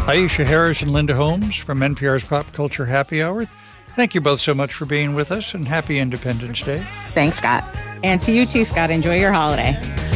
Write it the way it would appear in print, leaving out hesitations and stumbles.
Aisha Harris and Linda Holmes from NPR's Pop Culture Happy Hour. Thank you both so much for being with us, and happy Independence Day. Thanks, Scott. And to you too, Scott. Enjoy your holiday.